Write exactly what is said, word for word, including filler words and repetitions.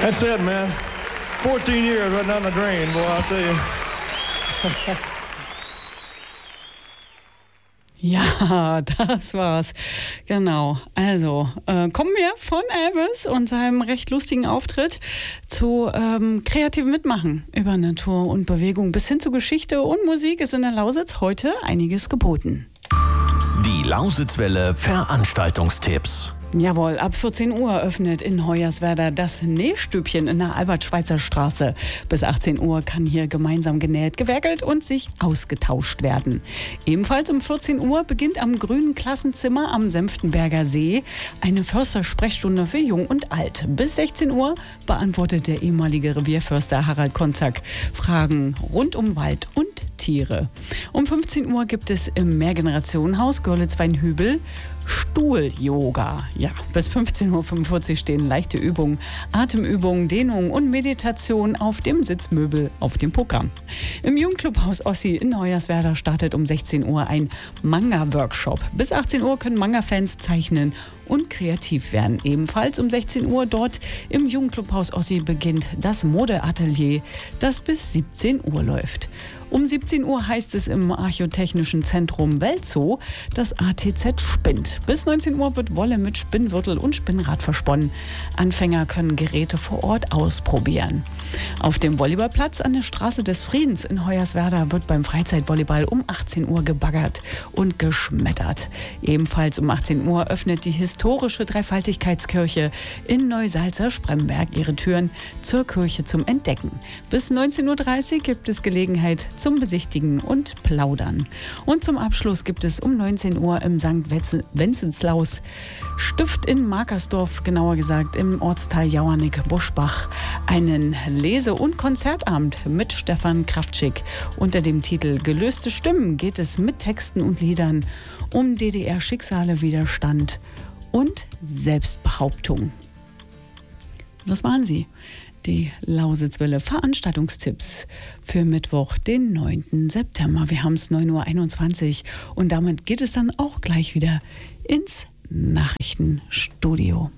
That's it, man. fourteen years right down the drain, boy, I'll tell you. Ja, das war's. Genau. Also, äh, kommen wir von Elvis und seinem recht lustigen Auftritt zu ähm, kreativem Mitmachen über Natur und Bewegung bis hin zu Geschichte und Musik ist in der Lausitz heute einiges geboten. Die Lausitzwelle Veranstaltungstipps. Jawohl, ab vierzehn Uhr öffnet in Hoyerswerda das Nähstübchen in der Albert-Schweitzer-Straße. Bis achtzehn Uhr kann hier gemeinsam genäht, gewerkelt und sich ausgetauscht werden. Ebenfalls um vierzehn Uhr beginnt am Grünen Klassenzimmer am Senftenberger See eine Förster-Sprechstunde für Jung und Alt. Bis sechzehn Uhr beantwortet der ehemalige Revierförster Harald Konzak Fragen rund um Wald und Tiere. Um fünfzehn Uhr gibt es im Mehrgenerationenhaus Görlitz-Weinhübel Stuhl-Yoga. Ja, bis fünfzehn Uhr fünfundvierzig stehen leichte Übungen, Atemübungen, Dehnungen und Meditation auf dem Sitzmöbel auf dem Programm. Im Jugendclubhaus Ossi in Hoyerswerda startet um sechzehn Uhr ein Manga-Workshop. Bis achtzehn Uhr können Manga-Fans zeichnen und kreativ werden. Ebenfalls um sechzehn Uhr dort im Jugendclubhaus Ossi beginnt das Modeatelier, das bis siebzehn Uhr läuft. Um siebzehn Uhr heißt es im Archäotechnischen Zentrum Welzow, das A T Z spinnt. Bis neunzehn Uhr wird Wolle mit Spinnwürtel und Spinnrad versponnen. Anfänger können Geräte vor Ort ausprobieren. Auf dem Volleyballplatz an der Straße des Friedens in Hoyerswerda wird beim Freizeitvolleyball um achtzehn Uhr gebaggert und geschmettert. Ebenfalls um achtzehn Uhr öffnet die historische Dreifaltigkeitskirche in Neusalza-Spremberg ihre Türen zur Kirche zum Entdecken. Bis neunzehn Uhr dreißig gibt es Gelegenheit zum Besichtigen und Plaudern. Und zum Abschluss gibt es um neunzehn Uhr im Sankt Wenceslaus Stift in Markersdorf, genauer gesagt im Ortsteil Jauernick-Buschbach, einen Lese- und Konzertabend mit Stefan Kraftschick. Unter dem Titel Gelöste Stimmen geht es mit Texten und Liedern um D D R-Schicksale, Widerstand und Selbstbehauptung. Das waren sie. Die Lausitzwelle Veranstaltungstipps für Mittwoch, den neunten September. Wir haben es neun Uhr einundzwanzig und damit geht es dann auch gleich wieder ins Nachrichtenstudio.